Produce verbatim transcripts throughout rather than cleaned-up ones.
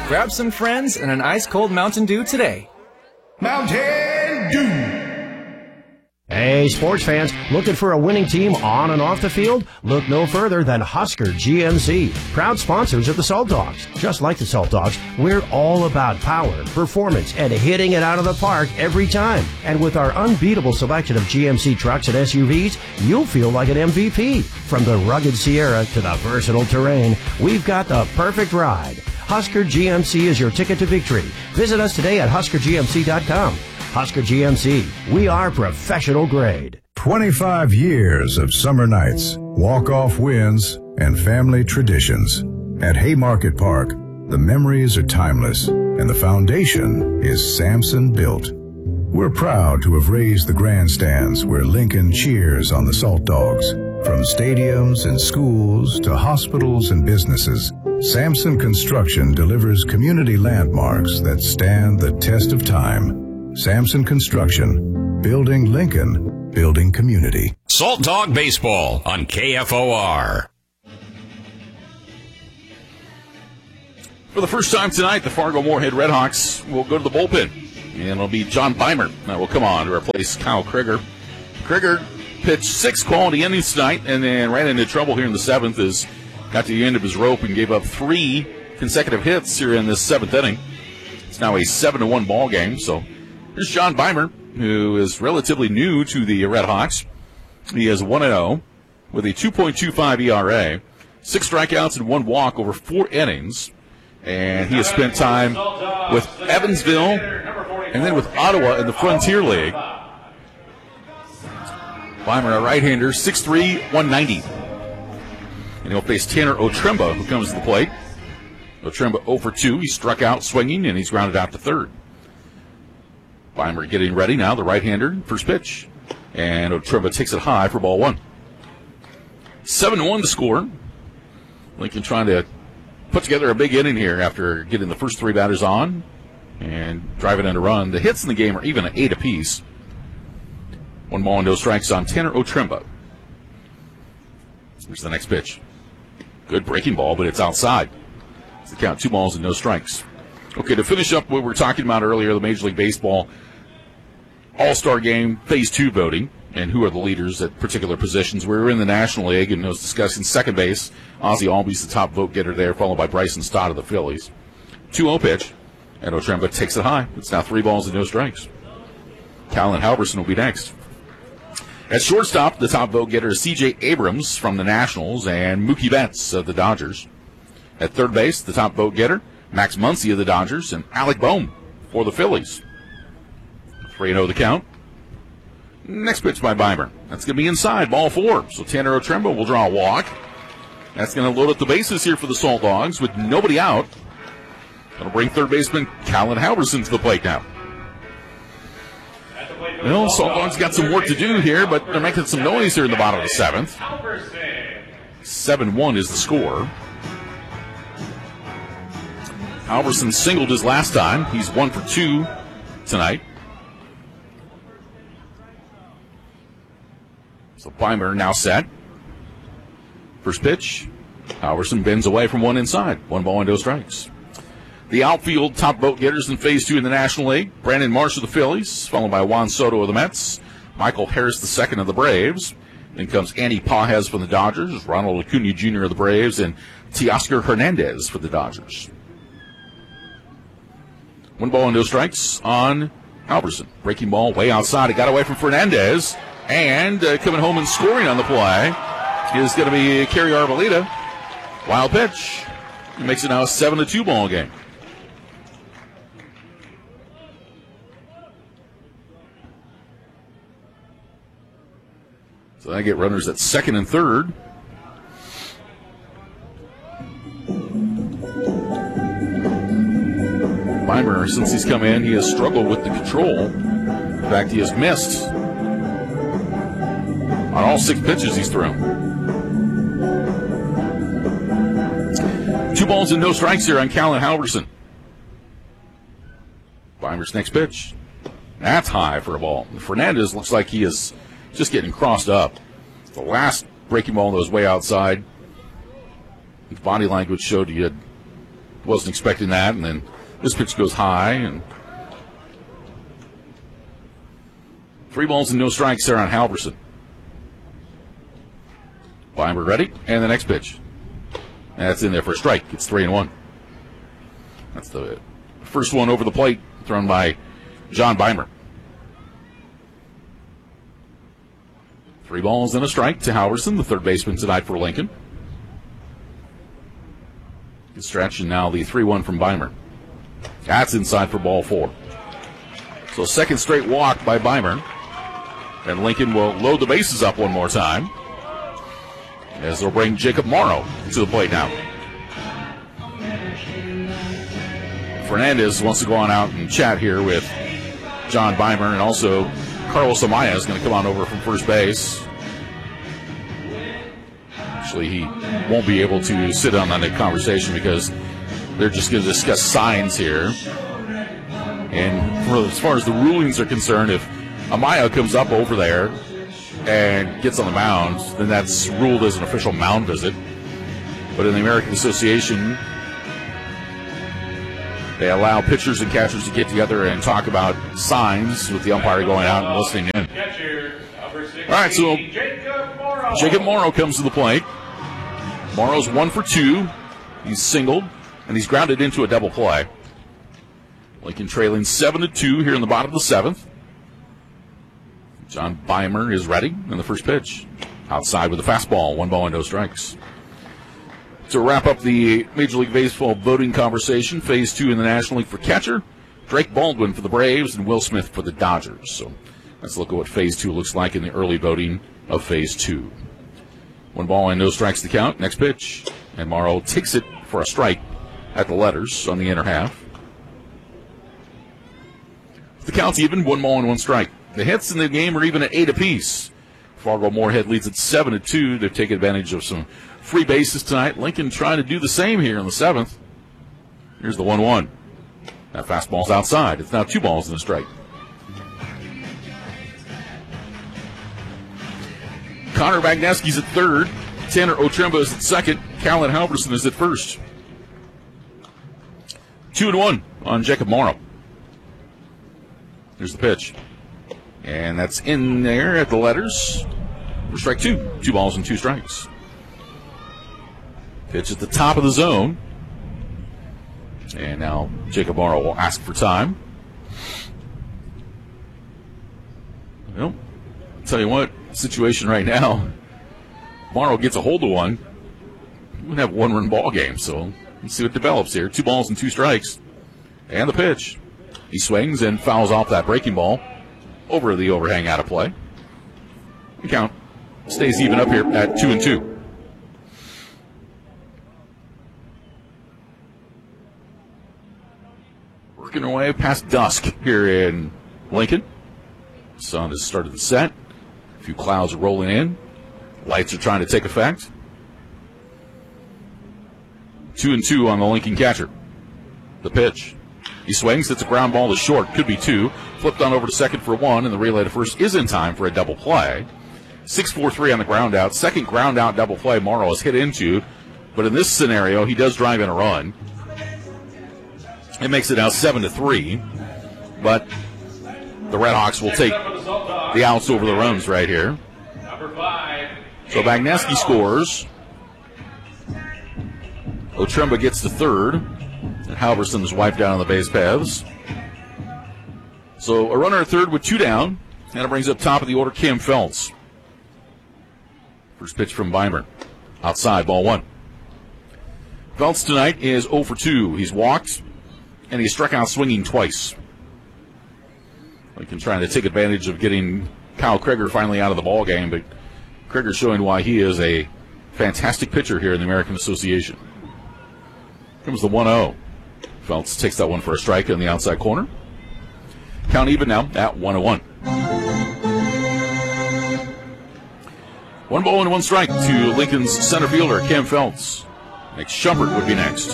Grab some friends and an ice-cold Mountain Dew today. Mountain Dew! Hey, sports fans, looking for a winning team on and off the field? Look no further than Husker G M C, proud sponsors of the Salt Dogs. Just like the Salt Dogs, we're all about power, performance, and hitting it out of the park every time. And with our unbeatable selection of G M C trucks and S U Vs, you'll feel like an M V P. From the rugged Sierra to the versatile Terrain, we've got the perfect ride. Husker G M C is your ticket to victory. Visit us today at husker g m c dot com. Husker G M C, we are professional grade. twenty-five years of summer nights, walk-off wins, and family traditions. At Haymarket Park, the memories are timeless, and the foundation is Samson built. We're proud to have raised the grandstands where Lincoln cheers on the Salt Dogs. From stadiums and schools to hospitals and businesses, Samson Construction delivers community landmarks that stand the test of time. Samson Construction, building Lincoln, building community. Salt Dog Baseball on K F O R. For the first time tonight, the Fargo-Moorhead Redhawks will go to the bullpen, and it'll be John Beimer that will come on to replace Kyle Krieger. Krieger pitched six quality innings tonight and then ran into trouble here in the seventh as got to the end of his rope and gave up three consecutive hits here in this seventh inning. It's now a seven to one ball game, so here's John Beimer, who is relatively new to the Redhawks. He is one and oh with a two point two five E R A, six strikeouts and one walk over four innings. And he has spent time with Evansville and then with Ottawa in the Frontier League. Beimer, a right-hander, six three, one ninety. And he'll face Tanner Otremba, who comes to the plate. Otremba oh for two. He struck out swinging, and he's grounded out to third. Beimer getting ready now, the right-hander, first pitch. And Otremba takes it high for ball one. seven to one to score. Lincoln trying to put together a big inning here after getting the first three batters on and driving in a run. The hits in the game are even at eight apiece. One ball and no strikes on Tanner Otremba. Here's the next pitch. Good breaking ball, but it's outside. It's the count, two balls and no strikes. Okay, to finish up what we were talking about earlier, the Major League Baseball All-Star Game Phase two voting and who are the leaders at particular positions. We were in the National League and I was discussing second base. Ozzie Albies, the top vote getter there, followed by Bryson Stott of the Phillies. two oh pitch, and Otremba takes it high. It's now three balls and no strikes. Callan Halverson will be next. At shortstop, the top vote getter is C J Abrams from the Nationals and Mookie Betts of the Dodgers. At third base, the top vote getter, Max Muncy of the Dodgers and Alec Bohm for the Phillies. three and oh the count. Next pitch by Beimer. That's going to be inside, ball four. So Tanner Otremba will draw a walk. That's going to load up the bases here for the Salt Dogs with nobody out. That'll bring third baseman Callan Halverson to the plate now. Well, Salt Dogs got some work to do here, but they're making some noise here in the bottom of the seventh. seven one is the score. Halverson singled his last time. He's one for two tonight. So Beimer now set. First pitch. Halverson bends away from one inside. One ball and no strikes. The outfield top vote getters in Phase two in the National League. Brandon Marsh of the Phillies, followed by Juan Soto of the Mets. Michael Harris the second of the Braves. Then comes Andy Pages from the Dodgers, Ronald Acuna Junior of the Braves, and Teoscar Hernandez for the Dodgers. One ball and no strikes on Halverson. Breaking ball way outside. It got away from Fernandez. And uh, coming home and scoring on the play is going to be Kerry Arboleda. Wild pitch. He makes it now a seven to two ball game. So I get runners at second and third. Beimer, since he's come in, he has struggled with the control. In fact, he has missed on all six pitches he's thrown. Two balls and no strikes here on Callan Halverson. Beimer's next pitch. That's high for a ball. Fernandez looks like he is just getting crossed up. The last breaking ball that was way outside. His body language showed he had wasn't expecting that, and then this pitch goes high, and three balls and no strikes there on Halverson. Beimer ready, and the next pitch. And that's in there for a strike. It's three and one. That's the first one over the plate thrown by John Beimer. Three balls and a strike to Halverson, the third baseman tonight for Lincoln. Good stretch, and now the three one from Beimer. That's inside for ball four. So second straight walk by Beimer. And Lincoln will load the bases up one more time, as they'll bring Jacob Morrow to the plate now. Fernandez wants to go on out and chat here with John Beimer, and also Carlos Amaya is going to come on over from first base. Actually, he won't be able to sit on that conversation because they're just going to discuss signs here. And for, as far as the rulings are concerned, if Amaya comes up over there and gets on the mound, then that's ruled as an official mound visit. But in the American Association, they allow pitchers and catchers to get together and talk about signs with the umpire going out and listening in. All right, so Jacob Morrow comes to the plate. Morrow's one for two. He's singled, and he's grounded into a double play. Lincoln trailing seven to two here in the bottom of the seventh. John Beimer is ready in the first pitch. Outside with a fastball, one ball and no strikes. To wrap up the Major League Baseball voting conversation, phase two in the National League for catcher, Drake Baldwin for the Braves and Will Smith for the Dodgers. So let's look at what phase two looks like in the early voting of phase two. One ball and no strikes to count. Next pitch. And Morrow takes it for a strike at the letters on the inner half. The count's even, one ball and one strike. The hits in the game are even at eight apiece. Fargo-Moorhead leads at seven to two. They've taken advantage of some free bases tonight. Lincoln trying to do the same here in the seventh. Here's the one one. That fastball's outside. It's now two balls and a strike. Connor Bagneski's at third. Tanner Otremba is at second. Callan Halverson is at first. Two and one on Jacob Morrow. Here's the pitch. And that's in there at the letters for strike two. Two balls and two strikes. Pitch at the top of the zone. And now Jacob Morrow will ask for time. Well, I'll tell you what, situation right now, Morrow gets a hold of one. We're going to have a one-run ball game, so let's see what develops here. Two balls and two strikes. And the pitch. He swings and fouls off that breaking ball over the overhang out of play. The count stays even up here at two and two. Working our way past dusk here in Lincoln. Sun has started to set. A few clouds are rolling in. Lights are trying to take effect. Two and two on the Lincoln catcher. The pitch. He swings. It's a ground ball to short. Could be two. Flipped on over to second for one, and the relay to first is in time for a double play. six four three on the ground out. Second ground out double play Morrow is hit into, but in this scenario, he does drive in a run. It makes it now seven to three, but the Redhawks will take the outs over the runs right here. So Bagneski scores. Otremba gets to third, and Halverson is wiped down on the base paths. So a runner at third with two down, and it brings up top of the order Cam Feltz. First pitch from Beimer. Outside, ball one. Feltz tonight is zero for two. He's walked, and he struck out swinging twice. Lincoln trying to take advantage of getting Kyle Kreger finally out of the ball game, but Kreger showing why he is a fantastic pitcher here in the American Association. Comes the one oh. Feltz takes that one for a strike in the outside corner. Count even now at one oh one. One ball and one strike to Lincoln's center fielder, Cam Feltz. Nick Shumpert would be next.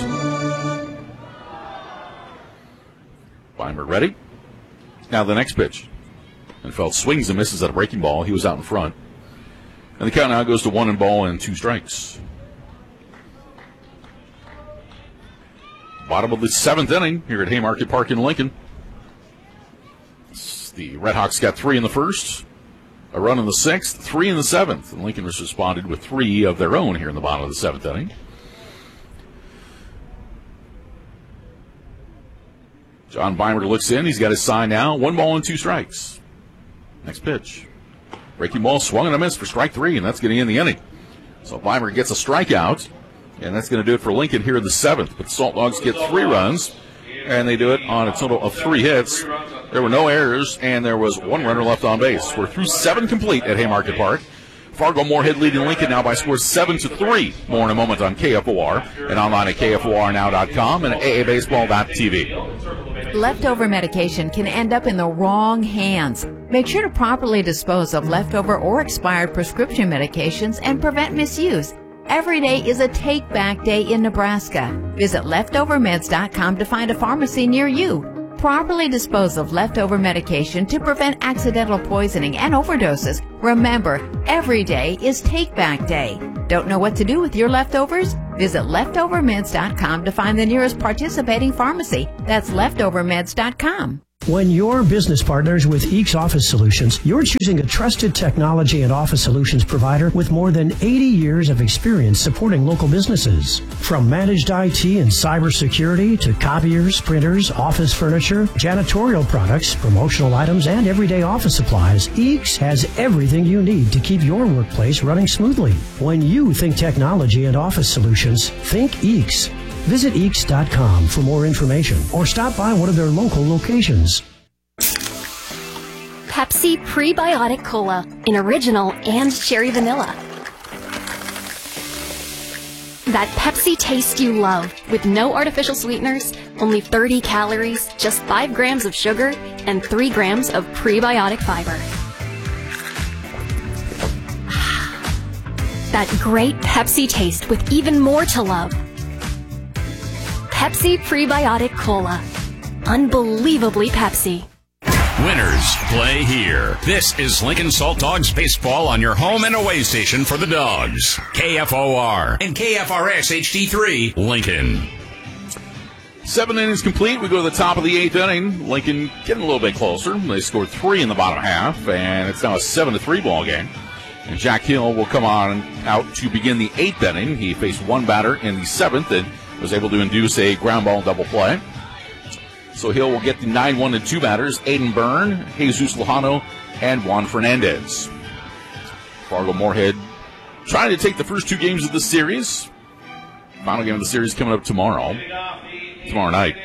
Beimer ready. Now the next pitch. And Feltz swings and misses at a breaking ball. He was out in front. And the count now goes to one and ball and two strikes. Bottom of the seventh inning here at Haymarket Park in Lincoln. The Redhawks got three in the first, a run in the sixth, three in the seventh. And Lincoln has responded with three of their own here in the bottom of the seventh inning. John Beimer looks in. He's got his sign now. One ball and two strikes. Next pitch. Breaking ball, swung and a miss for strike three, and that's going to end the inning. So Beimer gets a strikeout, and that's going to do it for Lincoln here in the seventh. But the Salt Dogs get three runs, and they do it on a total of three hits. There were no errors, and there was one runner left on base. We're through seven complete at Haymarket Park. Fargo-Moorhead leading Lincoln now by scores seven to three. More in a moment on K F O R and online at K F O R now dot com and A A baseball dot T V. Leftover medication can end up in the wrong hands. Make sure to properly dispose of leftover or expired prescription medications and prevent misuse. Every day is a take-back day in Nebraska. Visit leftover meds dot com to find a pharmacy near you. Properly dispose of leftover medication to prevent accidental poisoning and overdoses. Remember, every day is take-back day. Don't know what to do with your leftovers? Visit leftover meds dot com to find the nearest participating pharmacy. That's leftover meds dot com. When you're business partners with Eeks Office Solutions, you're choosing a trusted technology and office solutions provider with more than eighty years of experience supporting local businesses. From managed I T and cybersecurity to copiers, printers, office furniture, janitorial products, promotional items, and everyday office supplies, Eeks has everything you need to keep your workplace running smoothly. When you think technology and office solutions, think Eeks. Visit Eeks dot com for more information or stop by one of their local locations. Pepsi Prebiotic Cola in original and cherry vanilla. That Pepsi taste you love with no artificial sweeteners, only thirty calories, just five grams of sugar, and three grams of prebiotic fiber. That great Pepsi taste with even more to love. Pepsi Prebiotic Cola. Unbelievably Pepsi. Winners play here. This is Lincoln Salt Dogs baseball on your home and away station for the Dogs. K F O R and K F R S H D three, Lincoln. Seven innings complete. We go to the top of the eighth inning. Lincoln getting a little bit closer. They scored three in the bottom half, and it's now a seven to three ball game. And Jack Hill will come on out to begin the eighth inning. He faced one batter in the seventh and was able to induce a ground ball double play. So Hill will get the nine one and two batters, Aiden Byrne, Jesus Lujano, and Juan Fernandez. Fargo-Moorhead trying to take the first two games of the series. Final game of the series coming up tomorrow. Tomorrow night.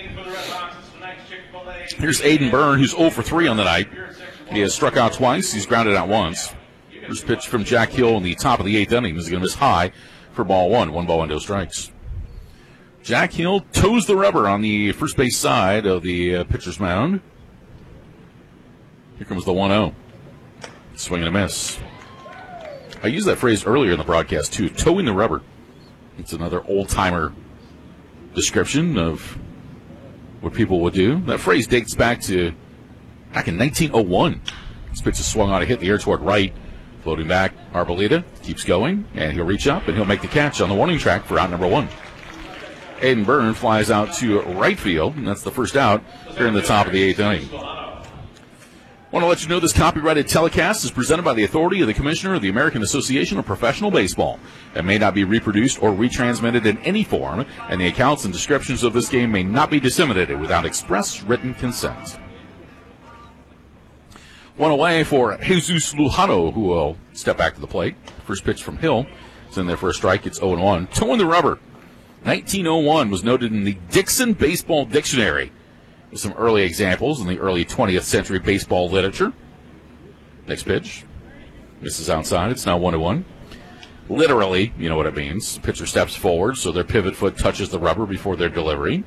Here's Aiden Byrne, who's zero for three on the night. He has struck out twice. He's grounded out once. First pitch from Jack Hill in the top of the eighth inning. He's going to miss high for ball one. One ball and no strikes. Jack Hill toes the rubber on the first base side of the uh, pitcher's mound. Here comes the one oh. Swing and a miss. I used that phrase earlier in the broadcast, too. Toeing the rubber. It's another old-timer description of what people would do. That phrase dates back to back in nineteen oh one. This pitch is swung on to hit the air toward right. Floating back, Arboleda keeps going, and he'll reach up, and he'll make the catch on the warning track for out number one. Aiden Byrne flies out to right field, and that's the first out here in the top of the eighth inning. Want to let you know this copyrighted telecast is presented by the authority of the Commissioner of the American Association of Professional Baseball. It may not be reproduced or retransmitted in any form, and the accounts and descriptions of this game may not be disseminated without express written consent. One away for Jesus Lujano, who will step back to the plate. First pitch from Hill. It's in there for a strike. It's oh and one. Toeing the rubber. nineteen oh one was noted in the Dixon Baseball Dictionary with some early examples in the early twentieth century baseball literature. Next pitch. Misses outside. It's now one and one. Literally, you know what it means. Pitcher steps forward, so their pivot foot touches the rubber before their delivery.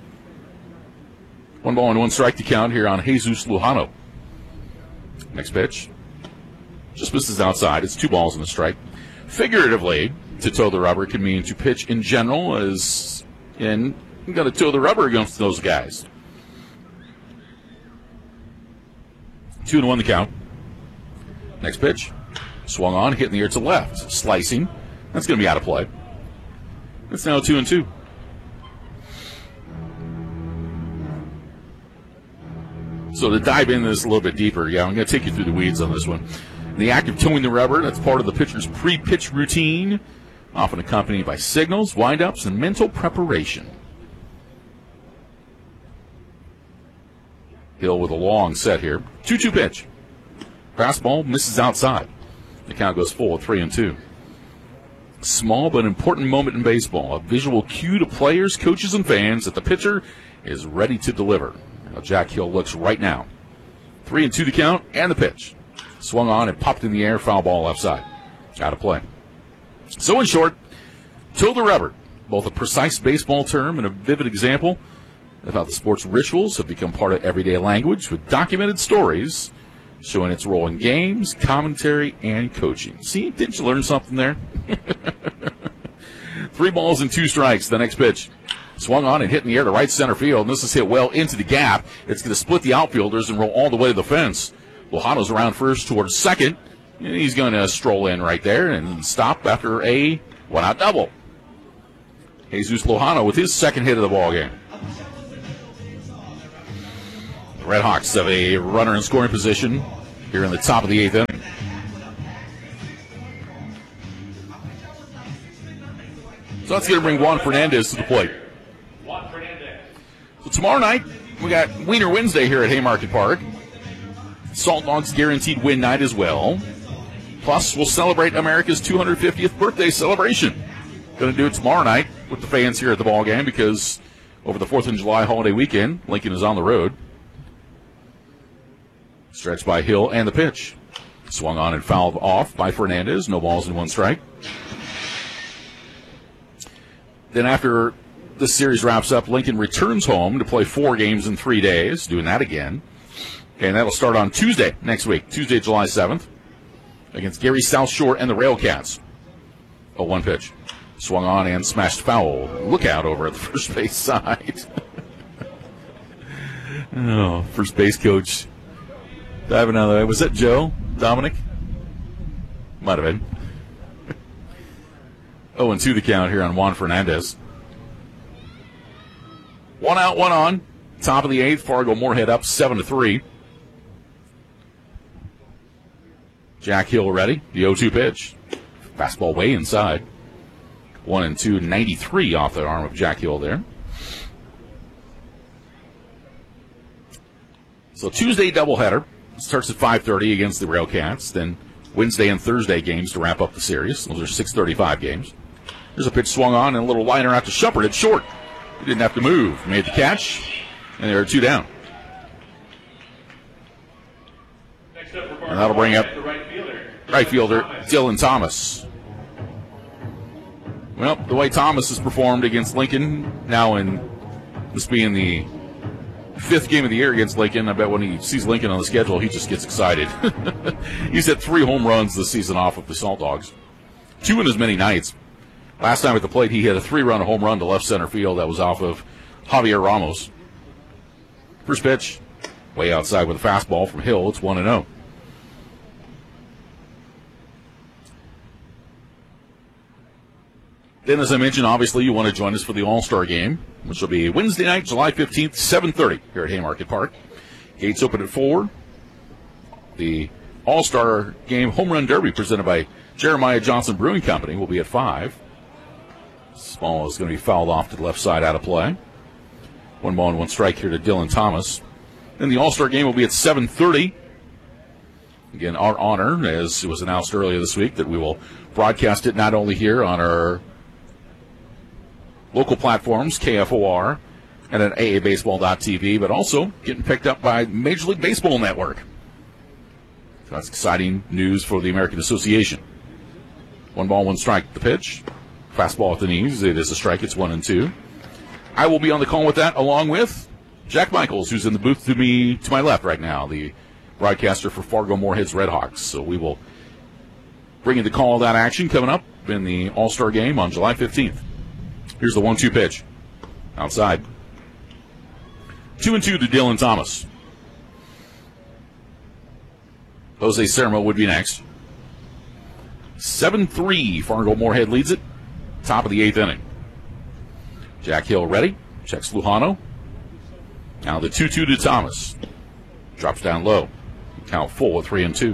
One ball and one strike to count here on Jesus Lujano. Next pitch. Just misses outside. It's two balls and a strike. Figuratively, to toe the rubber can mean to pitch in general, as in you got to toe the rubber against those guys. Two and one the count. Next pitch. Swung on, hitting the air to left. Slicing. That's going to be out of play. It's now two and two. So to dive into this a little bit deeper, yeah, I'm going to take you through the weeds on this one. The act of towing the rubber, that's part of the pitcher's pre-pitch routine, often accompanied by signals, wind-ups, and mental preparation. Hill with a long set here. two two pitch. Fastball misses outside. The count goes full at three and two. Small but important moment in baseball. A visual cue to players, coaches, and fans that the pitcher is ready to deliver. Now Jack Hill looks right now. Three and two to count, and the pitch. Swung on and popped in the air, foul ball left side. Out of play. So in short, tow the rubber. Both a precise baseball term and a vivid example of how the sport's rituals have become part of everyday language with documented stories showing its role in games, commentary, and coaching. See, didn't you learn something there? Three balls and two strikes. The next pitch. Swung on and hit in the air to right center field. And this is hit well into the gap. It's going to split the outfielders and roll all the way to the fence. Lojano's around first towards second. And he's going to stroll in right there and stop after a one-out double. Jesus Lojano with his second hit of the ball game. The Red Hawks have a runner in scoring position here in the top of the eighth inning. So that's going to bring Juan Fernandez to the plate. So tomorrow night, we got Wiener Wednesday here at Haymarket Park. Salt Dogs Guaranteed Win Night as well. Plus, we'll celebrate America's two hundred fiftieth birthday celebration. Going to do it tomorrow night with the fans here at the ball game because over the fourth of July holiday weekend, Lincoln is on the road. Stretched by Hill and the pitch. Swung on and fouled off by Fernandez. No balls and one strike. Then after this series wraps up, Lincoln returns home to play four games in three days, doing that again. And that'll start on Tuesday next week, Tuesday, July seventh, against Gary South Shore and the Railcats. Oh, one pitch. Swung on and smashed foul. Look out over at the first base side. Oh, first base coach. Diving out of the way. Was that Joe? Dominic? Might have been. oh and two the count here on Juan Fernandez. One out, one on. Top of the eighth. Fargo Moorhead up seven to three. Jack Hill ready. The oh two pitch. Fastball way inside. One and two, ninety-three off the arm of Jack Hill there. So Tuesday doubleheader. Starts at five thirty against the Railcats. Then Wednesday and Thursday games to wrap up the series. Those are six thirty-five games. There's a pitch swung on and a little liner out to Shepard at short. He didn't have to move. Made the catch, and there are two down. And that'll bring up right fielder Dylan Thomas. Well, the way Thomas has performed against Lincoln, now in this being the fifth game of the year against Lincoln, I bet when he sees Lincoln on the schedule, he just gets excited. He's had three home runs this season off of the Salt Dogs. Two in as many nights. Last time at the plate, he hit a three-run home run to left center field that was off of Javier Ramos. First pitch, way outside with a fastball from Hill. It's one and oh. Then, as I mentioned, obviously you want to join us for the All-Star Game, which will be Wednesday night, July fifteenth, seven thirty here at Haymarket Park. Gates open at four. The All-Star Game Home Run Derby presented by Jeremiah Johnson Brewing Company will be at five. Small is going to be fouled off to the left side, out of play. One ball and one strike here to Dylan Thomas. Then the All-Star Game will be at seven thirty. Again, our honor, as it was announced earlier this week, that we will broadcast it not only here on our local platforms, K F O R, and at A A baseball dot T V, but also getting picked up by Major League Baseball Network. So that's exciting news for the American Association. One ball, one strike, the pitch. Fastball at the knees. It is a strike. It's one and two. I will be on the call with that, along with Jack Michaels, who's in the booth to me to my left right now, the broadcaster for Fargo Moorhead's Red Hawks. So we will bring you the call of that action coming up in the All-Star Game on July fifteenth. Here's the one two pitch. Outside. Two and two to Dylan Thomas. Jose Sermo would be next. seven three. Fargo Moorhead leads it. Top of the eighth inning. Jack Hill ready. Checks Lujano. Now the two two to Thomas. Drops down low. Count full at three and two.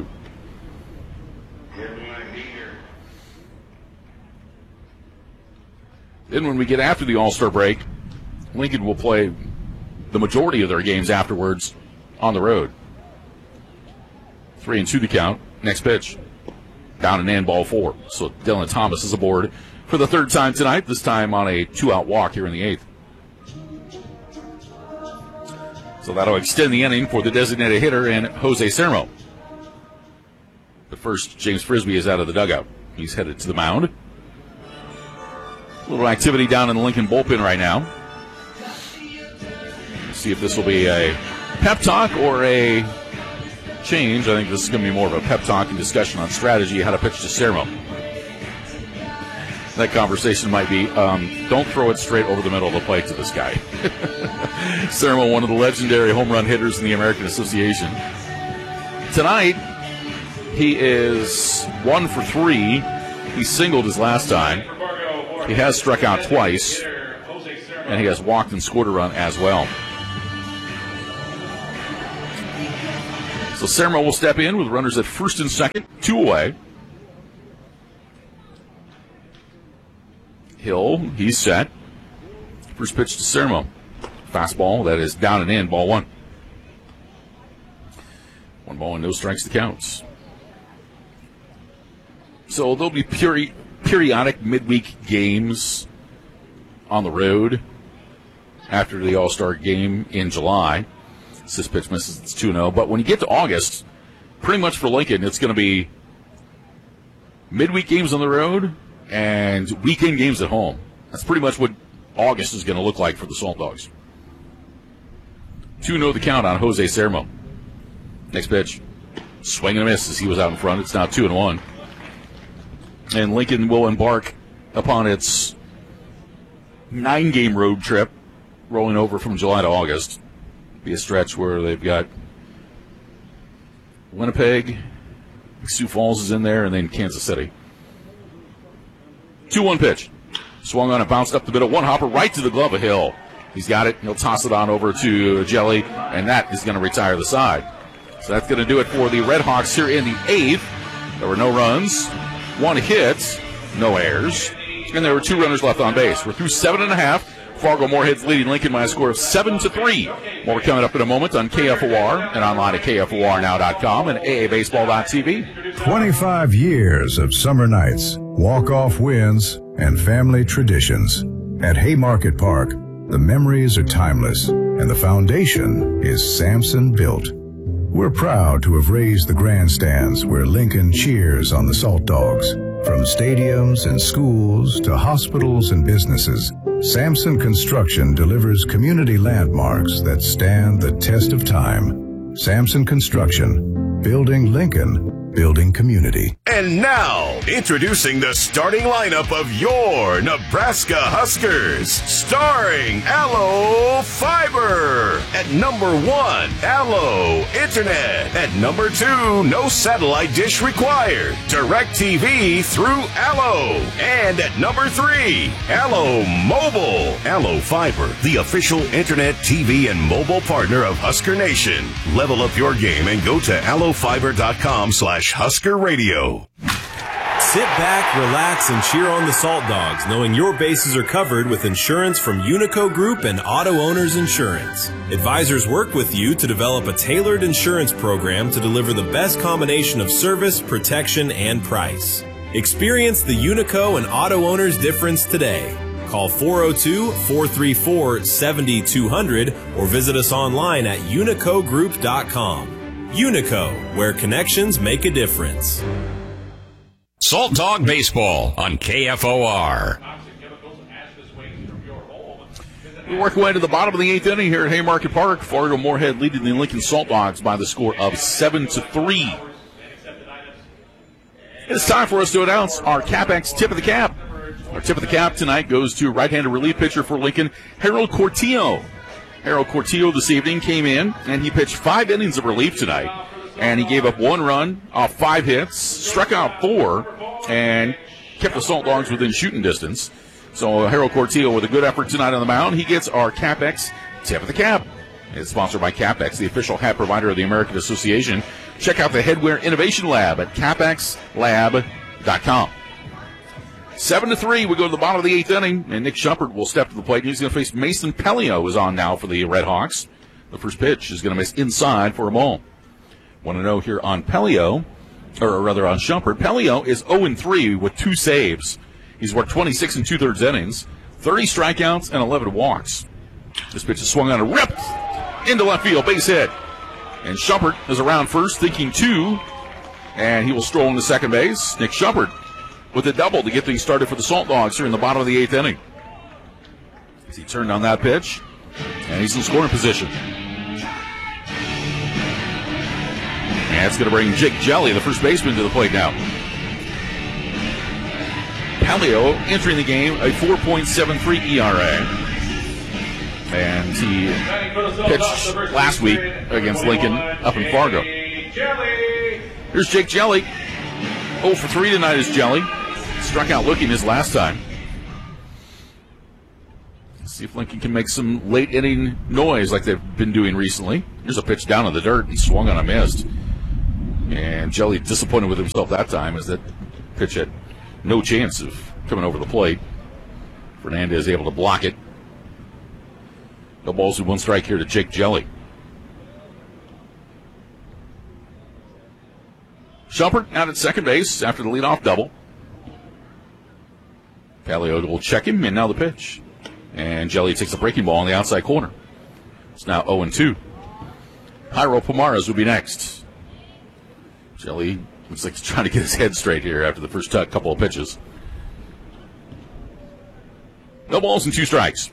Then when we get after the All-Star break, Lincoln will play the majority of their games afterwards on the road. Three and two to count. Next pitch. Down and in, ball four. So Dylan Thomas is aboard for the third time tonight, this time on a two-out walk here in the eighth. So that'll extend the inning for the designated hitter and Jose Sermo. But first, James Frisbee is out of the dugout. He's headed to the mound. A little activity down in the Lincoln bullpen right now. Let's see if this will be a pep talk or a change. I think this is going to be more of a pep talk and discussion on strategy, how to pitch to Sermo. That conversation might be, um, don't throw it straight over the middle of the plate to this guy. Sermo, one of the legendary home run hitters in the American Association. Tonight, he is one for three. He singled his last time. He has struck out twice, and he has walked and scored a run as well. So Sermo will step in with runners at first and second, two away. Hill, he's set. First pitch to Sermo. Fastball, that is down and in, ball one. One ball and no strikes to counts. So there'll be peri- periodic midweek games on the road after the All-Star game in July. This pitch misses, it's two oh. But when you get to August, pretty much for Lincoln, it's going to be midweek games on the road and weekend games at home. That's pretty much what August is going to look like for the Salt Dogs. two oh the count on Jose Sermo. Next pitch. Swing and a miss as he was out in front. It's now two and one. And Lincoln will embark upon its nine-game road trip, rolling over from July to August. Be a stretch where they've got Winnipeg, Sioux Falls is in there, and then Kansas City. two one pitch. Swung on and bounced up the middle. One hopper right to the glove of Hill. He's got it. He'll toss it on over to Jelly, and that is going to retire the side. So that's going to do it for the Red Hawks here in the eighth. There were no runs, one hit, no errors, and there were two runners left on base. We're through seven and a half. Fargo Moorhead's leading Lincoln by a score of seven to three. More coming up in a moment on K F O R and online at K F O R now dot com and A A baseball dot T V. twenty-five years of summer nights, walk-off wins, and family traditions. At Haymarket Park, the memories are timeless, and the foundation is Samson built. We're proud to have raised the grandstands where Lincoln cheers on the Salt Dogs. From stadiums and schools to hospitals and businesses, Samson Construction delivers community landmarks that stand the test of time. Samson Construction, building Lincoln, building community. And now, introducing the starting lineup of your Nebraska Huskers. Starring Allo Fiber. At number one, Allo Internet. At number two, no satellite dish required. DirecTV through Allo. And at number three, Allo Mobile. Allo Fiber, the official internet, T V, and mobile partner of Husker Nation. Level up your game and go to allo fiber dot com slash Husker Radio. Sit back, relax, and cheer on the Salt Dogs, knowing your bases are covered with insurance from Unico Group and Auto Owners Insurance. Advisors work with you to develop a tailored insurance program to deliver the best combination of service, protection, and price. Experience the Unico and Auto Owners difference today. Call four oh two, four three four, seven two zero zero or visit us online at unico group dot com. Unico, where connections make a difference. Salt Dog Baseball on K F O R. We work our way to the bottom of the eighth inning here at Haymarket Park. Fargo Moorhead leading the Lincoln Salt Dogs by the score of seven to three. It's time for us to announce our CapEx tip of the cap. Our tip of the cap tonight goes to right-handed relief pitcher for Lincoln, Harold Cortillo. Harold Cortillo this evening came in, and he pitched five innings of relief tonight. And he gave up one run off five hits, struck out four, and kept the Salt Dogs within shooting distance. So Harold Cortillo with a good effort tonight on the mound. He gets our CapEx tip of the cap. It's sponsored by Capex, the official hat provider of the American Association. Check out the Headwear Innovation Lab at capex lab dot com. Seven to three, we go to the bottom of the eighth inning, and Nick Shumpert will step to the plate. He's going to face Mason Pelio, who's on now for the Red Hawks. The first pitch is going to miss inside for a ball. Want to know here on Pelio, or rather on Shumpert, Pelio is oh and three with two saves. He's worked twenty-six and two-thirds innings, thirty strikeouts, and eleven walks. This pitch is swung on and ripped into left field, base hit. And Shumpert is around first, thinking two, and he will stroll into second base. Nick Shumpert with a double to get things started for the Salt Dogs here in the bottom of the eighth inning. As he turned on that pitch, and he's in scoring position. And it's going to bring Jake Jelly, the first baseman, to the plate now. Pelio entering the game a four point seven three E R A. And he pitched last week against Lincoln up in Fargo. Here's Jake Jelly. oh for three tonight is Jelly. Struck out looking his last time. Let's see if Lincoln can make some late inning noise like they've been doing recently. Here's a pitch down in the dirt and swung on a missed. And Jelly disappointed with himself that time as that pitch had no chance of coming over the plate. Fernandez able to block it. No balls with one strike here to Jake Jelly. Shumpert out at second base after the leadoff double. Pelio will check him, and now the pitch. And Jelly takes a breaking ball on the outside corner. It's now oh and two. Jairo Pomares will be next. Jelly looks like he's trying to get his head straight here after the first couple of pitches. No balls and two strikes.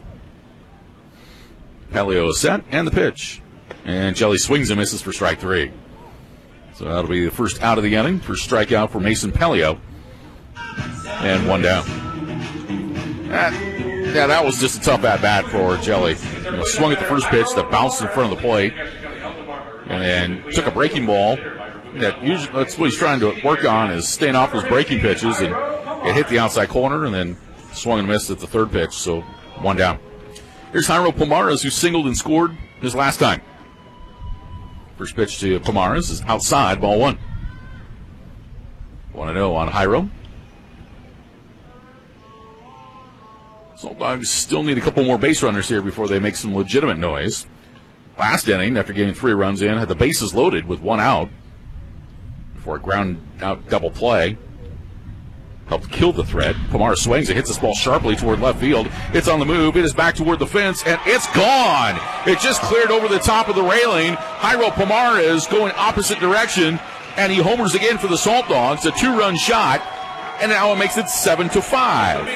Pelio is set, and the pitch. And Jelly swings and misses for strike three. So that'll be the first out of the inning. First strikeout for Mason Pelio. And one down. That, yeah, that was just a tough at-bat for Jelly. You know, swung at the first pitch that bounced in front of the plate. And then took a breaking ball. That usually, that's what he's trying to work on, is staying off those breaking pitches. And it hit the outside corner and then swung and missed at the third pitch. So one down. Here's Jairo Pomares, who singled and scored his last time. First pitch to Pomares is outside, ball one. Want to know on Jairo? Salt Dogs still need a couple more base runners here before they make some legitimate noise. Last inning, after getting three runs in, had the bases loaded with one out before a ground out double play. Helped kill the threat. Pomares swings and hits this ball sharply toward left field. It's on the move. It is back toward the fence, and it's gone. It just cleared over the top of the railing. Jairo Pomares going opposite direction, and he homers again for the Salt Dogs. A two-run shot, and now it makes it seven to five.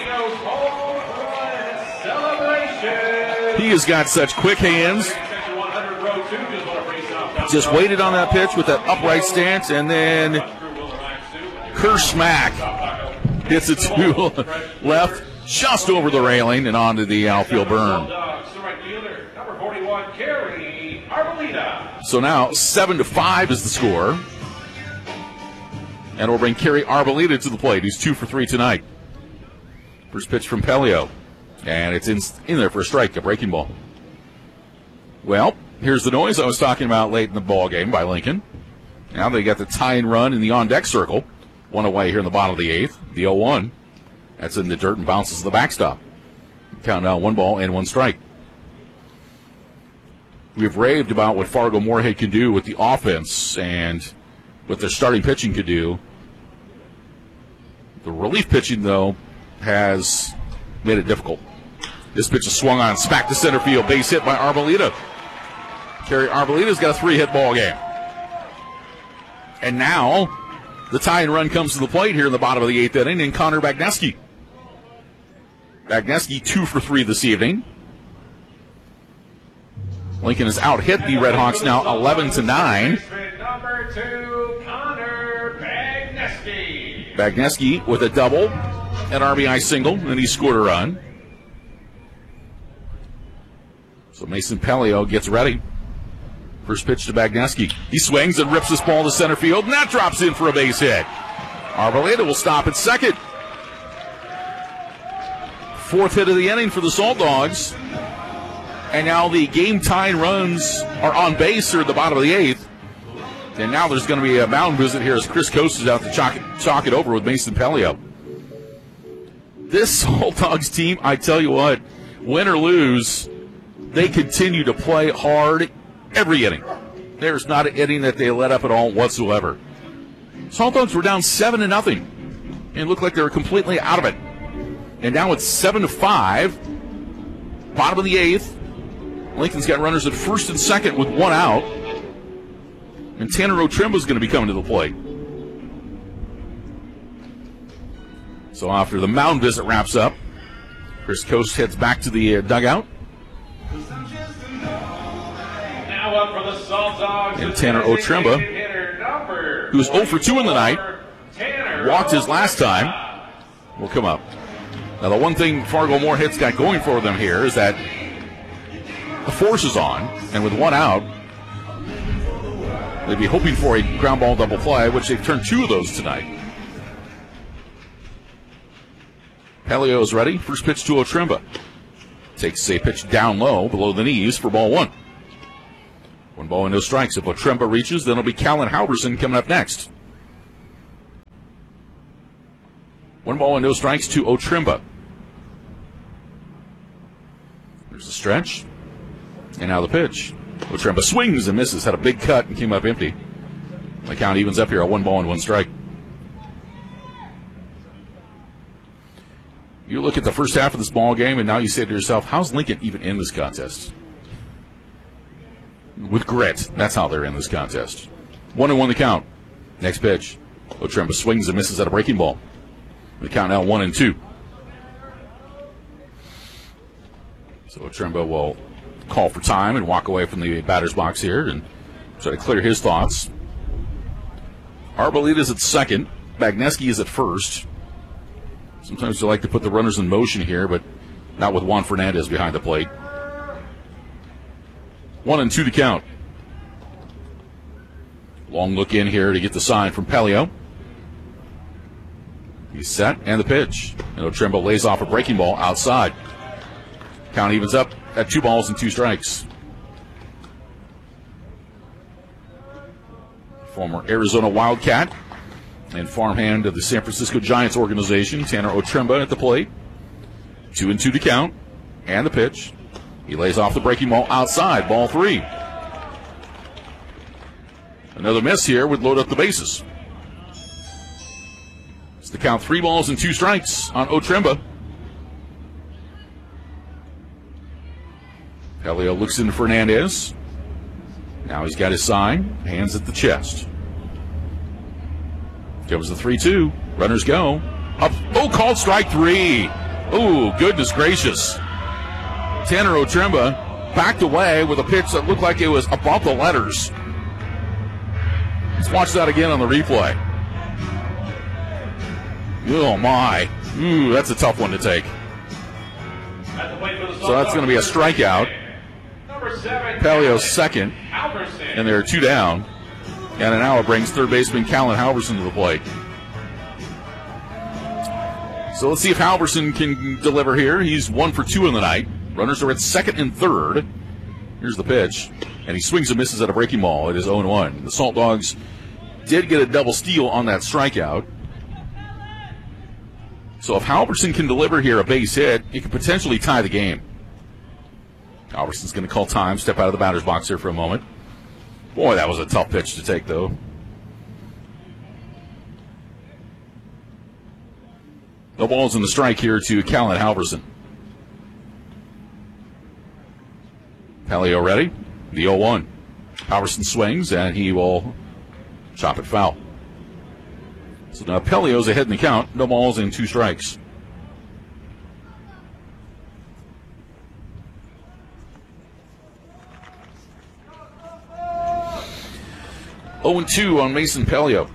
He has got such quick hands. Just waited on that pitch with that upright stance, and then Kerr smack. Hits it to left, just over the railing and onto the outfield berm. So now seven to five is the score, and we'll bring Kerry Arboleda to the plate. He's two for three tonight. First pitch from Pelio, and it's in in there for a strike, a breaking ball. Well, here's the noise I was talking about late in the ball game by Lincoln. Now they got the tying run in the on-deck circle. One away here in the bottom of the eighth. The oh one. That's in the dirt and bounces to the backstop. Count down one ball and one strike. We've raved about what Fargo Moorhead can do with the offense and what their starting pitching could do. The relief pitching, though, has made it difficult. This pitch is swung on, smacked to center field, base hit by Arboleda. Kerry Arbeleda's got a three-hit ball game. And now the tying run comes to the plate here in the bottom of the eighth inning, and Connor Bagneski. Bagneski two for three this evening. Lincoln has out-hit the Red Hawks now eleven to nine. Number two, Connor Bagneski. Bagneski with a double, an R B I single, and he scored a run. So Mason Pelio gets ready. First pitch to Bagneski. He swings and rips this ball to center field, and that drops in for a base hit. Arboleda will stop at second. Fourth hit of the inning for the Salt Dogs. And now the game-tying runs are on base here at the bottom of the eighth. And now there's going to be a mound visit here as Chris Coast is out to chalk it, chalk it over with Mason Pelio. This Salt Dogs team, I tell you what, win or lose, they continue to play hard every inning. There's not an inning that they let up at all whatsoever. Salt Dogs were down seven to nothing, and looked like they were completely out of it. And now it's seven to five. Bottom of the eighth. Lincoln's got runners at first and second with one out. And Tanner Otremba's going to be coming to the plate. So after the mound visit wraps up, Chris Coast heads back to the uh, dugout. Now up for the Salt Dogs. And Tanner Otremba, who's zero for two in the night, walked his last time, will come up. Now the one thing Fargo Moorhead's got going for them here is that the force is on, and with one out, they'd be hoping for a ground ball double play, which they've turned two of those tonight. Pelio is ready. First pitch to Otremba. Takes a pitch down low, below the knees for ball one. One ball and no strikes. If Otremba reaches, then it'll be Callan Halverson coming up next. One ball and no strikes to Otremba. There's the stretch. And now the pitch. Otremba swings and misses. Had a big cut and came up empty. The count evens up here at one ball and one strike. You look at the first half of this ball game, and now you say to yourself, how's Lincoln even in this contest? With grit. That's how they're in this contest. One and one the count. Next pitch. Otremba swings and misses at a breaking ball. The count now one and two. So Otremba will call for time and walk away from the batter's box here and try to clear his thoughts. Arbolita's at second. Bagneski is at first. Sometimes you like to put the runners in motion here, but not with Juan Fernandez behind the plate. One and two to count. Long look in here to get the sign from Pelio. He's set, and the pitch. And Otremba lays off a breaking ball outside. Count evens up at two balls and two strikes. Former Arizona Wildcat and farmhand of the San Francisco Giants organization, Tanner Otremba at the plate. Two and two to count. And the pitch. He lays off the breaking ball outside. Ball three. Another miss here would load up the bases. It's the count three balls and two strikes on Otremba. Pelio looks into Fernandez. Now he's got his sign. Hands at the chest. Comes the three two. Runners go. Up. Oh, called strike three. Oh, goodness gracious. Tanner Otremba backed away with a pitch that looked like it was above the letters. Let's watch that again on the replay. Oh, my. Ooh, that's a tough one to take. So that's going to be a strikeout. Pelio's second. And there are two down. And now it brings third baseman Callan Halverson to the plate. So let's see if Halverson can deliver here. He's one for two in the night. Runners are at second and third. Here's the pitch. And he swings and misses at a breaking ball. It is oh and one. The Salt Dogs did get a double steal on that strikeout. So if Halverson can deliver here a base hit, it could potentially tie the game. Halverson's going to call time, step out of the batter's box here for a moment. Boy, that was a tough pitch to take, though. No balls in the strike here to Callan Halverson. Pelio ready. The oh one. Halverson swings, and he will chop it foul. So now Pelio's ahead in the count. No balls and two strikes. oh and two on Mason Pelio.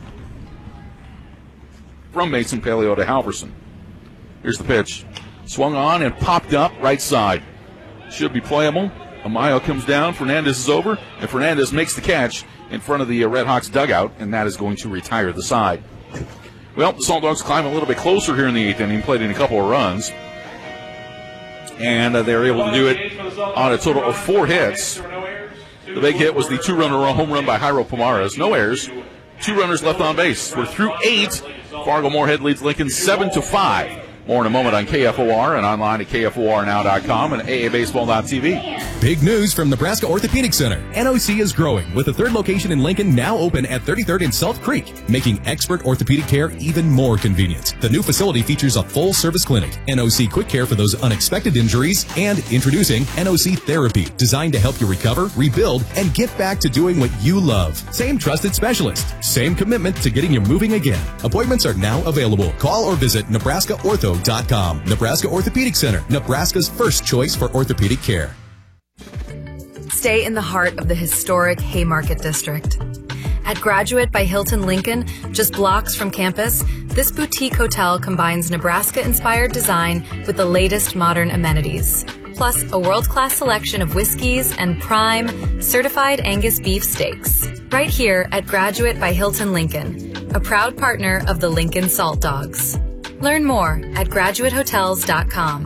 From Mason Pelio to Halverson. Here's the pitch. Swung on and popped up right side. Should be playable. Amayo comes down. Fernandez is over. And Fernandez makes the catch in front of the Red Hawks dugout. And that is going to retire the side. Well, the Salt Dogs climb a little bit closer here in the eighth inning. Played in a couple of runs. and uh, they were able to do it on a total of four hits. The big hit was the two-run home run by Jairo Pomares. No errors. Two runners left on base. We're through eight. Fargo-Moorhead leads Lincoln seven to five. More in a moment on K F O R and online at K F O R now dot com and A A baseball dot T V. Big news from Nebraska Orthopedic Center. N O C is growing with a third location in Lincoln now open at thirty-third and Salt Creek, making expert orthopedic care even more convenient. The new facility features a full-service clinic, N O C Quick Care for those unexpected injuries, and introducing N O C Therapy, designed to help you recover, rebuild, and get back to doing what you love. Same trusted specialist, same commitment to getting you moving again. Appointments are now available. Call or visit Nebraska Ortho dot com. Nebraska Orthopedic Center, Nebraska's first choice for orthopedic care. Stay in the heart of the historic Haymarket District. At Graduate by Hilton Lincoln, just blocks from campus, this boutique hotel combines Nebraska-inspired design with the latest modern amenities, plus a world-class selection of whiskeys and prime, certified Angus beef steaks. Right here at Graduate by Hilton Lincoln, a proud partner of the Lincoln Salt Dogs. Learn more at graduate hotels dot com.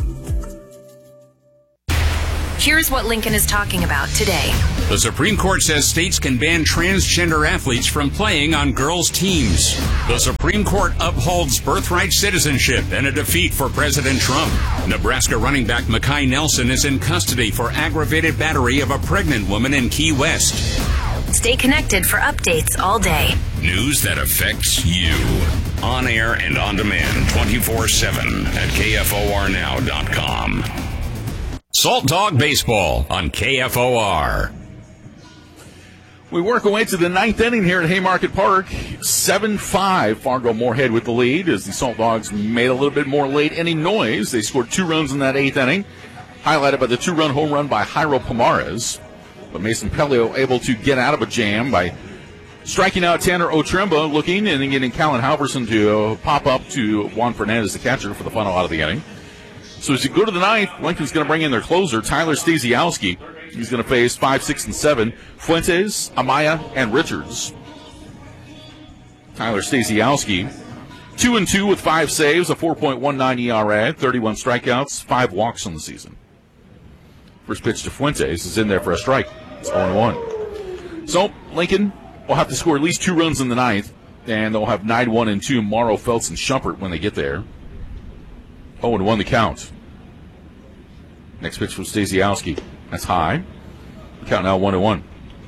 Here's what Lincoln is talking about today. The Supreme Court says states can ban transgender athletes from playing on girls' teams. The Supreme Court upholds birthright citizenship in a defeat for President Trump. Nebraska running back Mekhi Nelson is in custody for aggravated battery of a pregnant woman in Key West. Stay connected for updates all day. News that affects you. On air and on demand twenty-four seven at K F O R now dot com. Salt Dog Baseball on K F O R. We work our way to the ninth inning here at Haymarket Park. seven five, Fargo-Moorhead with the lead as the Salt Dogs made a little bit more late inning noise. They scored two runs in that eighth inning, highlighted by the two-run home run by Jairo Pomares. But Mason Pelio able to get out of a jam by striking out Tanner Otremba, looking and then getting Callan Halverson to uh, pop up to Juan Fernandez, the catcher, for the final out of the inning. So as you go to the ninth, Lincoln's going to bring in their closer, Tyler Stasiowski. He's going to face five, six, and seven, Fuentes, Amaya, and Richards. Tyler Stasiowski, two and two with five saves, a four point one nine E R A, thirty-one strikeouts, five walks on the season. First pitch to Fuentes is in there for a strike. It's oh and one. So Lincoln will have to score at least two runs in the ninth, and they'll have nine one and two Morrow, Feltz, and Schumpert when they get there. oh and one the count. Next pitch from Stasiowski. That's high. The count now one and one.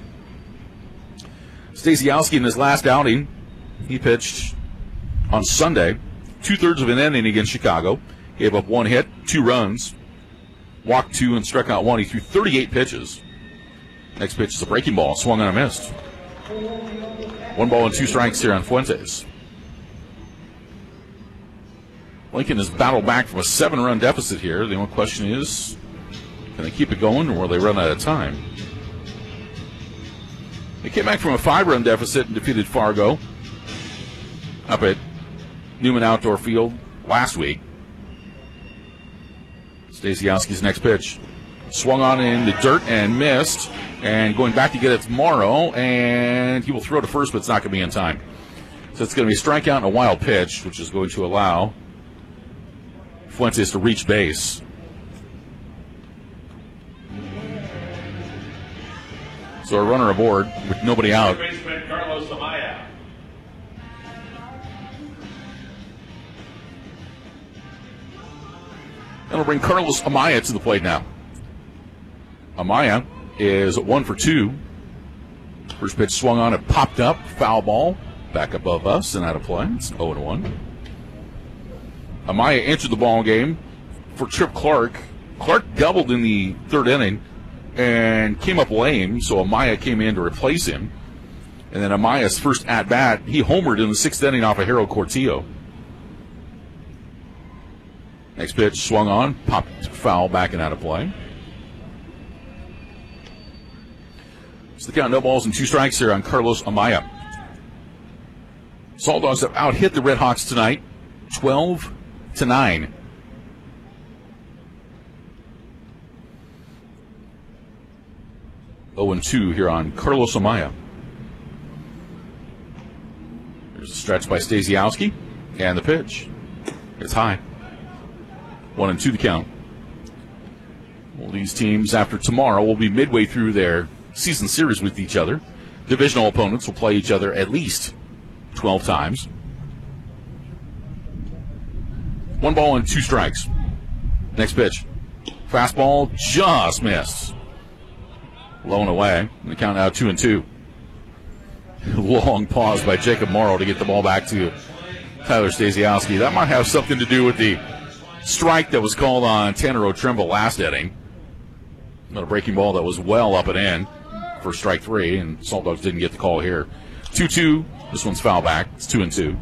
Stasiowski in his last outing, he pitched on Sunday, two-thirds of an inning against Chicago. Gave up one hit, two runs, walked two, and struck out one. He threw thirty-eight pitches. Next pitch is a breaking ball, swung on and missed. One ball and two strikes here on Fuentes. Lincoln has battled back from a seven-run deficit here. The only question is, can they keep it going, or will they run out of time? They came back from a five-run deficit and defeated Fargo up at Newman Outdoor Field last week. Stasiowski's next pitch. Swung on in the dirt and missed, and going back to get it tomorrow, and he will throw to first, but it's not going to be in time. So it's going to be a strikeout and a wild pitch, which is going to allow Fuentes to reach base. So a runner aboard with nobody out. Carlos Amaya. That'll bring Carlos Amaya to the plate now. Amaya is one for two. First pitch swung on, it popped up, foul ball, back above us and out of play. It's oh and one. Amaya entered the ball game for Trip Clark. Clark doubled in the third inning and came up lame, so Amaya came in to replace him. And then Amaya's first at-bat, he homered in the sixth inning off of Harold Cortillo. Next pitch swung on, popped foul, back and out of play. So the count, no balls and two strikes here on Carlos Amaya. Salt Dogs have out-hit the Red Hawks tonight, twelve to nine. oh and two here on Carlos Amaya. There's a stretch by Stasiowski, and the pitch. It's high. One and two the count. Well, these teams, after tomorrow, will be midway through their season series with each other. Divisional opponents will play each other at least twelve times. One ball and two strikes. Next pitch. Fastball just missed. Low and away. And the count now two and two. Long pause by Jacob Morrow to get the ball back to Tyler Stasiowski. That might have something to do with the strike that was called on Tanner O'Trimble last inning. A breaking ball that was well up and in for strike three, and Salt Dogs didn't get the call here. two two. This one's foul back. It's two and two.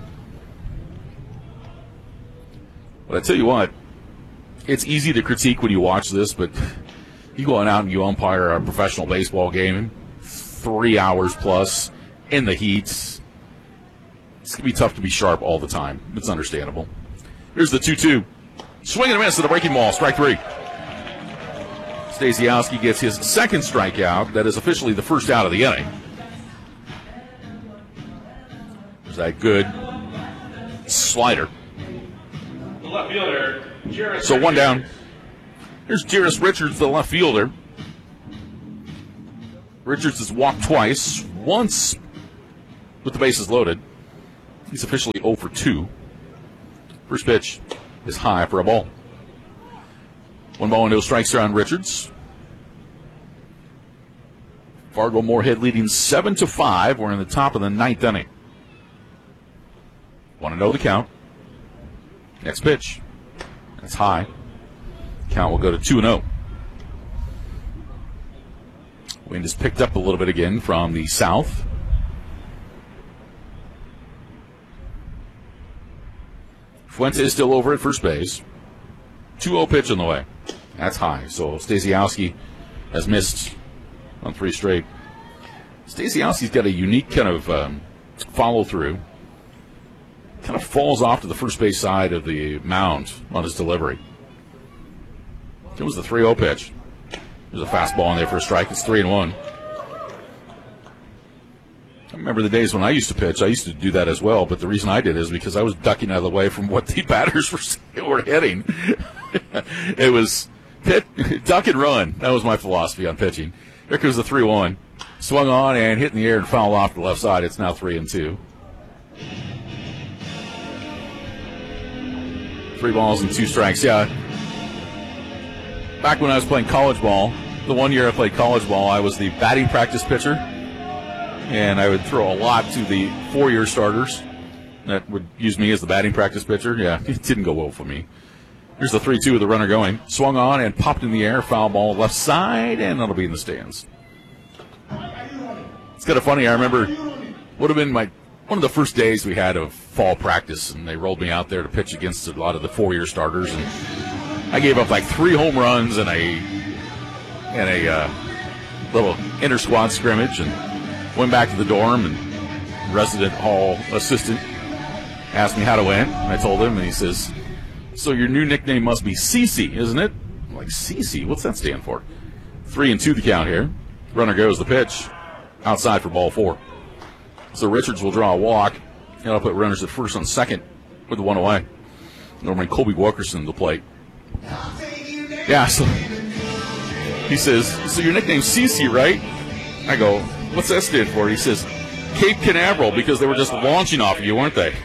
But I tell you what, it's easy to critique when you watch this, but you go out and you umpire a professional baseball game, three hours plus in the heat. It's going to be tough to be sharp all the time. It's understandable. Here's the two two. Swing and a miss to the breaking ball. Strike three. Stasiowski gets his second strikeout. That is officially the first out of the inning. There's that good slider. The left fielder, Jairus So one down. Here's Jairus Richards, the left fielder. Richards has walked twice, once with the bases loaded. He's officially oh for two. First pitch is high for a ball. One ball and no strikes here on Richards. Fargo Moorhead leading seven to five. We're in the top of the ninth inning. Want to know the count. Next pitch. That's high. Count will go to two and oh. Wind has picked up a little bit again from the south. Fuente is still over at first base. two oh pitch on the way. That's high. So Stasiowski has missed on three straight. Stasiowski's got a unique kind of um, follow-through. Kind of falls off to the first base side of the mound on his delivery. It was the three oh pitch. There's a fastball in there for a strike. It's three and one. I remember the days when I used to pitch. I used to do that as well, but the reason I did is because I was ducking out of the way from what the batters were, were hitting. It was hit, duck and run. That was my philosophy on pitching. Here comes the three one. Swung on and hit in the air and fouled off the left side. It's now three and two. Three balls and two strikes. Yeah. Back when I was playing college ball, the one year I played college ball, I was the batting practice pitcher, and I would throw a lot to the four-year starters that would use me as the batting practice pitcher. Yeah, it didn't go well for me. Here's the three two with the runner going. Swung on and popped in the air. Foul ball left side, and that'll be in the stands. It's kind of funny. I remember would have been my one of the first days we had of fall practice, and they rolled me out there to pitch against a lot of the four-year starters, and I gave up like three home runs and a and a uh, little inter-squad scrimmage, and went back to the dorm, and resident hall assistant asked me how to win. I told him, and he says, "So your new nickname must be Cece, isn't it?" I'm like, Cece? What's that stand for? Three and two the count here. Runner goes the pitch. Outside for ball four. So Richards will draw a walk, and I'll put runners at first and second with the one away. Normally Colby Wilkerson to the plate. Yeah, so he says, "So your nickname's Cece, right?" I go, "What's that stand for?" He says, "Cape Canaveral, because they were just launching off of you, weren't they?"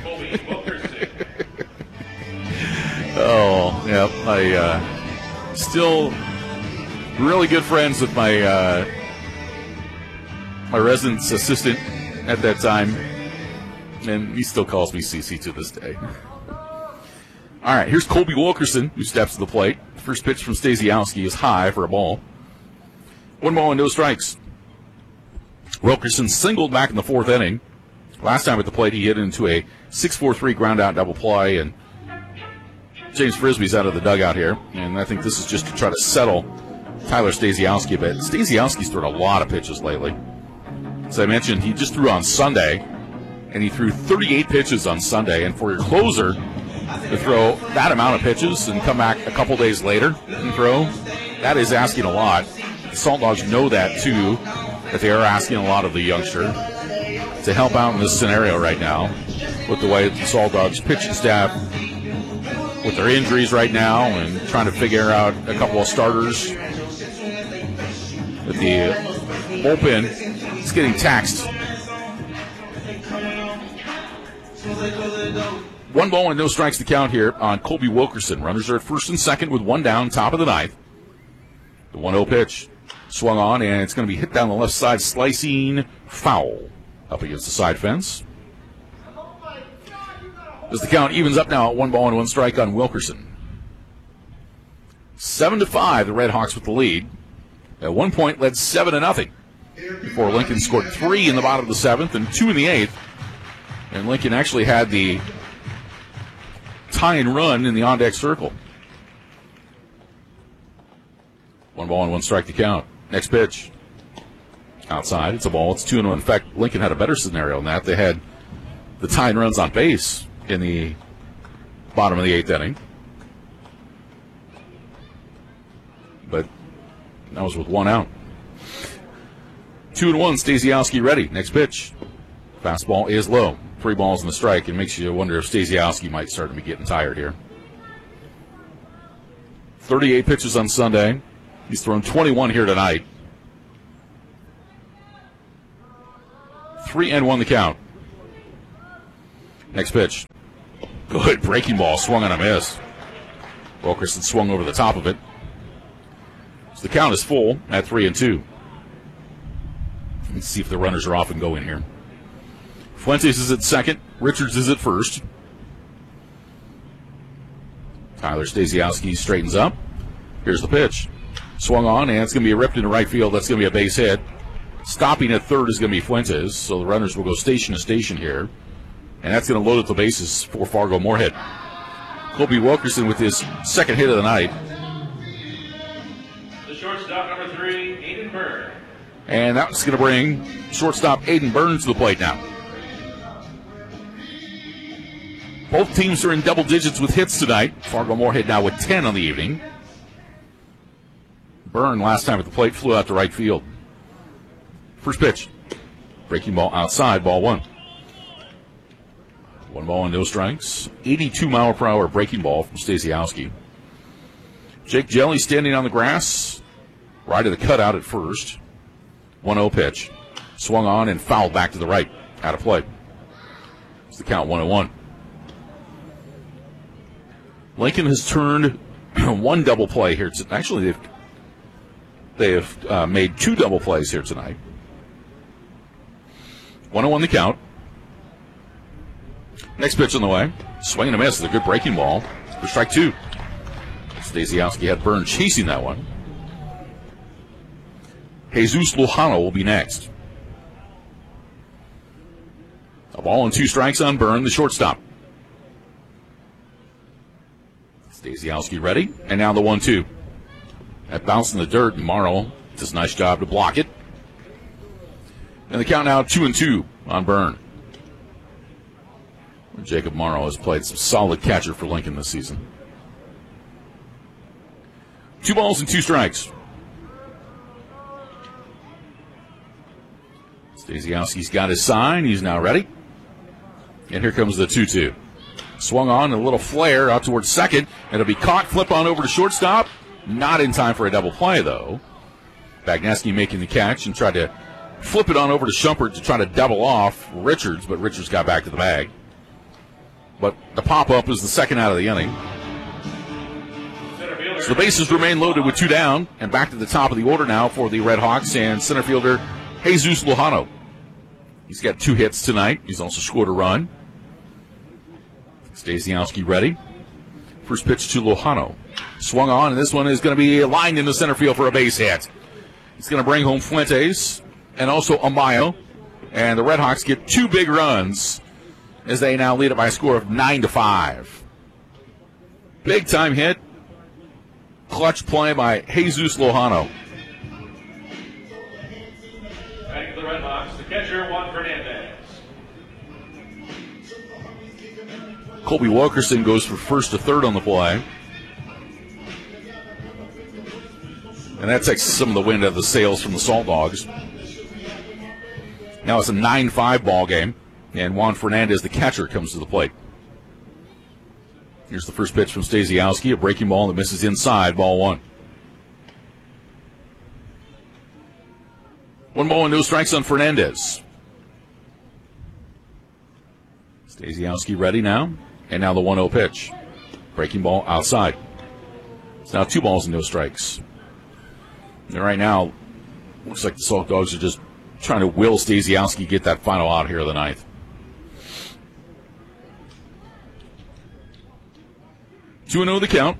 Oh, yeah. I uh, still really good friends with my uh, my residence assistant at that time, and he still calls me Cece to this day. All right, here's Colby Wilkerson, who steps to the plate. First pitch from Stasiowski is high for a ball. One ball and no strikes. Wilkerson singled back in the fourth inning. Last time at the plate, he hit into a six four three ground-out double play, and James Frisbee's out of the dugout here, and I think this is just to try to settle Tyler Stasiowski a bit. Stasiowski's thrown a lot of pitches lately. As I mentioned, he just threw on Sunday, and he threw thirty-eight pitches on Sunday, and for your closer to throw that amount of pitches and come back a couple days later and throw, that is asking a lot. The Salt Dogs know that, too, that they are asking a lot of the youngster to help out in this scenario right now with the way the Salt Dogs pitching staff with their injuries right now and trying to figure out a couple of starters. But the bullpen is getting taxed. One ball and no strikes to count here on Colby Wilkerson. Runners are at first and second with one down, top of the ninth. The one oh pitch swung on, and it's going to be hit down the left side, slicing foul up against the side fence. As the count evens up now at one ball and one strike on Wilkerson. Seven to five, the Red Hawks with the lead. At one point, led seven to nothing. Before Lincoln scored three in the bottom of the seventh and two in the eighth. And Lincoln actually had the tie and run in the on-deck circle. One ball and one strike to count. Next pitch. Outside. It's a ball. It's two and one. In fact, Lincoln had a better scenario than that. They had the tie and runs on base in the bottom of the eighth inning. But that was with one out. Two and one. Stasiowski ready. Next pitch. Fastball is low. Three balls in the strike. It makes you wonder if Stasiowski might start to be getting tired here. thirty-eight pitches on Sunday. He's thrown twenty-one here tonight. Three and one the count. Next pitch. Good breaking ball. Swung on a miss. Wilkerson swung over the top of it. So the count is full at three and two. Let's see if the runners are off and going here. Fuentes is at second. Richards is at first. Tyler Stasiowski straightens up. Here's the pitch. Swung on, and it's going to be ripped into right field. That's going to be a base hit. Stopping at third is going to be Fuentes, so the runners will go station to station here. And that's going to load up the bases for Fargo Moorhead. Colby Wilkerson with his second hit of the night. The shortstop, number three, Aiden Byrne. And that's going to bring shortstop Aiden Burns to the plate now. Both teams are in double digits with hits tonight. Fargo Moorhead now with ten on the evening. Byrne, last time at the plate, flew out to right field. First pitch. Breaking ball outside, ball one. One ball and no strikes. eighty-two mile per hour breaking ball from Stasiowski. Jake Jelly standing on the grass. Right of the cutout at first. one oh pitch. Swung on and fouled back to the right. Out of play. It's the count one and one. Lincoln has turned one double play here. Actually, they've, they have uh, made two double plays here tonight. one and one the count. Next pitch on the way. Swing and a miss. It's a good breaking ball for strike two. Stasiowski had Byrne chasing that one. Jesus Lujano will be next. A ball and two strikes on Byrne, the shortstop. Stasiowski ready, and now the one two. That bounce in the dirt, and Morrow does a nice job to block it. And the count now two and two on Byrne. Jacob Morrow has played some solid catcher for Lincoln this season. Two balls and two strikes. Stasiowski's got his sign. He's now ready. And here comes the two two. Swung on, a little flare out towards second. It'll be caught, flip on over to shortstop. Not in time for a double play, though. Bagneski making the catch and tried to flip it on over to Shumpert to try to double off Richards, but Richards got back to the bag. But the pop-up is the second out of the inning. So the bases remain loaded with two down, and back to the top of the order now for the Red Hawks and center fielder Jesus Lujano. He's got two hits tonight. He's also scored a run. Stasiowski ready. First pitch to Lujano. Swung on, and this one is going to be lined into center field for a base hit. He's going to bring home Fuentes and also Amayo. And the Red Hawks get two big runs as they now lead it by a score of nine to five. Big time hit. Clutch play by Jesus Lujano. Back to the Red Hawks, the catcher, Juan Fernandez. Colby Wilkerson goes from first to third on the play. And that takes some of the wind out of the sails from the Salt Dogs. Now it's a nine five ball game, and Juan Fernandez, the catcher, comes to the plate. Here's the first pitch from Stasiowski, a breaking ball that misses inside, ball one. One ball and no strikes on Fernandez. Stasiowski ready now, and now the one oh pitch. Breaking ball outside. It's now two balls and no strikes. And right now, looks like the Salt Dogs are just trying to will Stasiowski get that final out here of the ninth. two and oh the count.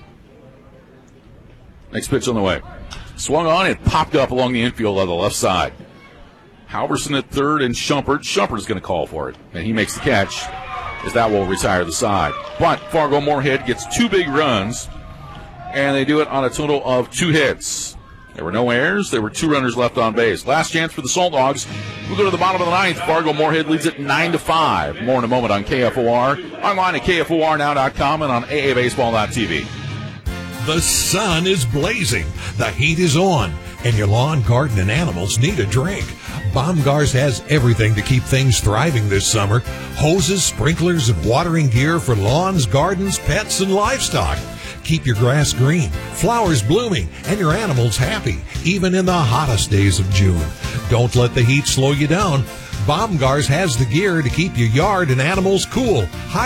Next pitch on the way. Swung on and popped up along the infield on the left side. Halverson at third and Shumpert. Shumpert's going to call for it, and he makes the catch as that will retire the side. But Fargo Moorhead gets two big runs, and they do it on a total of two hits. There were no errors. There were two runners left on base. Last chance for the Salt Dogs. We'll go to the bottom of the ninth. Fargo Moorhead leads it nine to five. More in a moment on K F O R. Online at K F O R now dot com and on A A baseball dot T V. The sun is blazing. The heat is on. And your lawn, garden, and animals need a drink. Baumgars has everything to keep things thriving this summer. Hoses, sprinklers, and watering gear for lawns, gardens, pets, and livestock. Keep your grass green, flowers blooming, and your animals happy, even in the hottest days of June. Don't let the heat slow you down. Baumgars has the gear to keep your yard and animals cool.